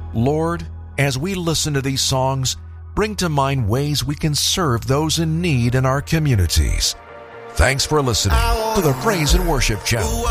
Lord, as we listen to these songs, bring to mind ways we can serve those in need in our communities. Thanks for listening to the Praise and Worship Channel.